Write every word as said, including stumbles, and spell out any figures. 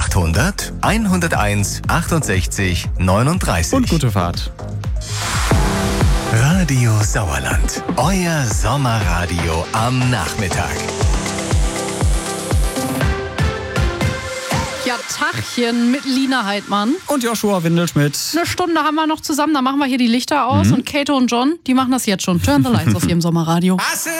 0800 hunderteins achtundsechzig neununddreißig. Und gute Fahrt. Radio Sauerland. Euer Sommerradio am Nachmittag. Ja, Tachchen mit Lina Heidmann. Und Joshua Windelschmidt. Eine Stunde haben wir noch zusammen, dann machen wir hier die Lichter aus. Mhm. Und Kato und John, die machen das jetzt schon. Turn the lights auf ihrem Sommerradio.